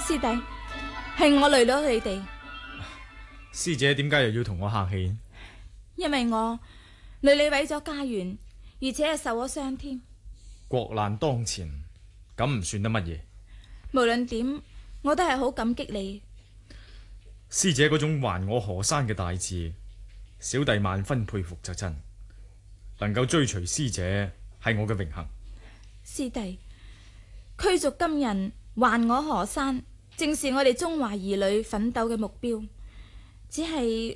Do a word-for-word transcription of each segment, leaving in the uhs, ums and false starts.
師弟，係我累咗你哋。 師姐點解又要同我客氣？ 因為我累你毀咗家園，而且係受咗傷添。 國難當前，咁唔算得乜嘢。 無論點，我都係好感激你。 師姐嗰種還我河山嘅大志，小弟萬分佩服就真。能夠追隨師姐係我嘅榮幸。 師弟，驅逐金人，還我河山，正是我哋中華兒女奮鬥嘅目標。只係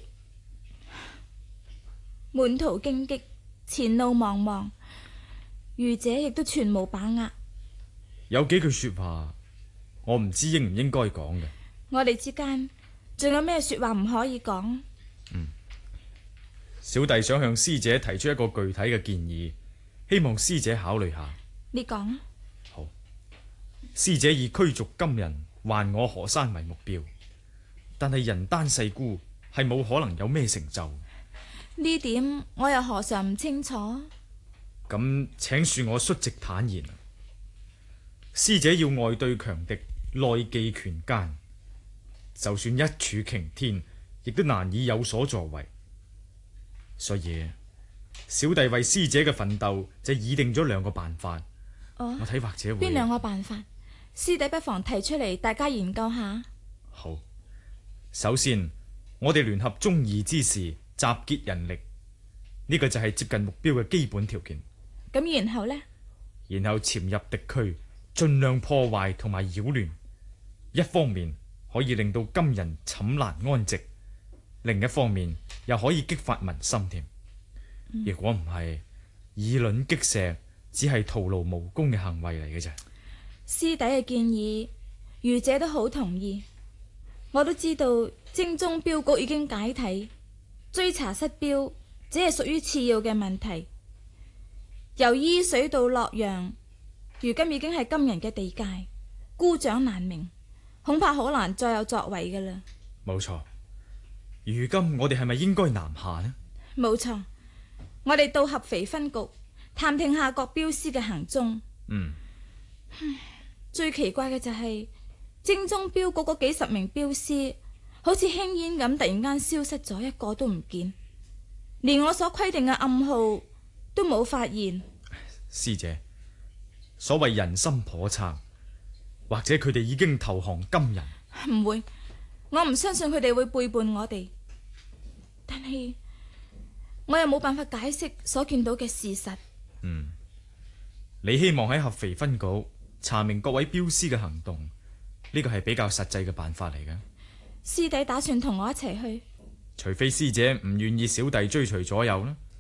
滿途荊棘，前路茫茫，愚者亦都全無把握。 有幾句說話，我唔知應唔應該講嘅。 我哋之間仲有咩說話唔可以講？ 嗯，小弟想向師姐提出一個具體嘅建議，希望師姐考慮下。 你講。 好，師姐以驅逐金人，還我河山為目標。但係人單勢孤，係冇可能有咩成就。 呢點我又何嘗唔清楚？ 咁請恕我率直坦言，師姐要外對強敵，內忌權奸，就算一柱擎天，亦都難以有所作為。所以小弟為師姐嘅奮鬥就擬定咗兩個辦法。 哦， 我睇或者會邊兩個辦法？師弟不妨提出嚟，大家研究下。 好。首先，我哋聯合忠義之士，集結人力，呢個就係接近目標嘅基本條件。 咁然後呢？ 然後潛入敵區，盡量破壞同埋擾亂。一方面可以令到金人寢難安寂，另一方面又可以激發民心添。嗯、如果唔係，以卵擊石，只係徒勞無功嘅行為嚟嘅啫。 師弟嘅建議，愚者都好同意。我都知道精忠鏢局已經解體，追查失鏢只係屬於次要嘅問題。由伊水到洛陽，如今已經係金人嘅地界，孤掌難鳴，恐怕好難再有作為㗎喇。 冇錯，如今我哋係咪應該南下呢？ 冇錯，我哋到合肥分局探聽下各鏢師嘅行蹤。 嗯， 最奇怪嘅就係、是。精忠鏢局嗰幾十名鏢師，好似輕煙咁，突然間消失咗，一個都唔見，連我所規定嘅暗號都冇發現。 師姐，所謂人心叵測，或者佢哋已經投降金人。 唔會，我唔相信佢哋會背叛我哋，但係我又冇辦法解釋所見到嘅事實。 嗯，你希望喺合肥分局查明各位鏢師嘅行動，呢個係比較實際嘅辦法嚟嘅。 師弟打算同我一齊去？ 除非師姐唔願意小弟追隨左右啦。